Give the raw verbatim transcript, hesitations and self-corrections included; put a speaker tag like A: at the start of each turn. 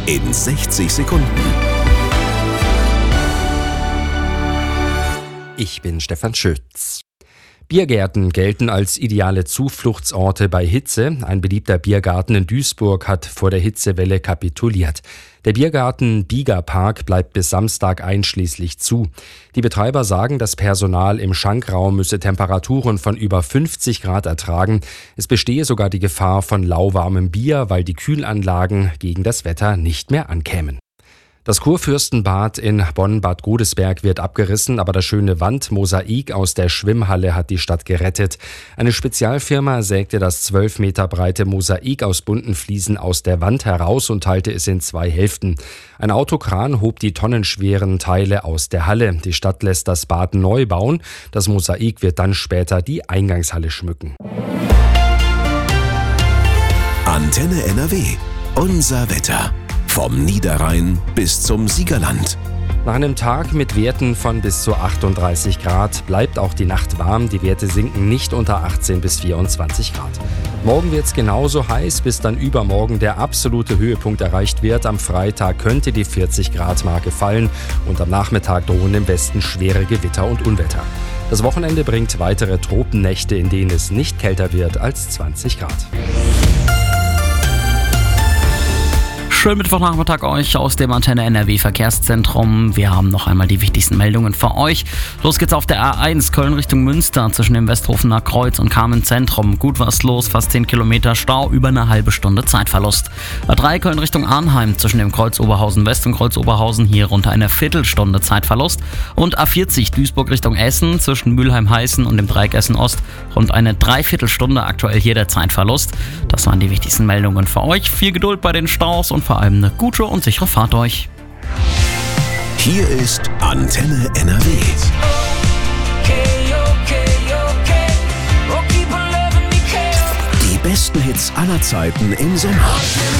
A: in sechzig Sekunden.
B: Ich bin Stefan Schütz. Biergärten gelten als ideale Zufluchtsorte bei Hitze. Ein beliebter Biergarten in Duisburg hat vor der Hitzewelle kapituliert. Der Biergarten Biegerpark bleibt bis Samstag einschließlich zu. Die Betreiber sagen, das Personal im Schankraum müsse Temperaturen von über fünfzig Grad ertragen. Es bestehe sogar die Gefahr von lauwarmem Bier, weil die Kühlanlagen gegen das Wetter nicht mehr ankämen. Das Kurfürstenbad in Bonn-Bad Godesberg wird abgerissen, aber das schöne Wandmosaik aus der Schwimmhalle hat die Stadt gerettet. Eine Spezialfirma sägte das zwölf Meter breite Mosaik aus bunten Fliesen aus der Wand heraus und teilte es in zwei Hälften. Ein Autokran hob die tonnenschweren Teile aus der Halle. Die Stadt lässt das Bad neu bauen. Das Mosaik wird dann später die Eingangshalle schmücken.
A: Antenne N R W. Unser Wetter. Vom Niederrhein bis zum Siegerland.
B: Nach einem Tag mit Werten von bis zu achtunddreißig Grad bleibt auch die Nacht warm. Die Werte sinken nicht unter achtzehn bis vierundzwanzig Grad. Morgen wird es genauso heiß, bis dann übermorgen der absolute Höhepunkt erreicht wird. Am Freitag könnte die vierzig Grad Marke fallen und am Nachmittag drohen im Westen schwere Gewitter und Unwetter. Das Wochenende bringt weitere Tropennächte, in denen es nicht kälter wird als zwanzig Grad.
C: Schönen Mittwochnachmittag euch aus dem Antenne N R W Verkehrszentrum. Wir haben noch einmal die wichtigsten Meldungen für euch. Los geht's auf der A eins Köln Richtung Münster zwischen dem Westhofener Kreuz und Kamen Zentrum. Gut was los, fast zehn Kilometer Stau, über eine halbe Stunde Zeitverlust. A drei Köln Richtung Arnheim zwischen dem Kreuz Oberhausen West und Kreuz Oberhausen hier rund eine Viertelstunde Zeitverlust. Und A vierzig Duisburg Richtung Essen zwischen Mülheim-Heißen und dem Dreieck Essen Ost rund eine Dreiviertelstunde aktuell hier der Zeitverlust. Das waren die wichtigsten Meldungen für euch. Viel Geduld bei den Staus und vor allem eine gute und sichere Fahrt euch.
A: Hier ist Antenne N R W. Die besten Hits aller Zeiten im Sommer.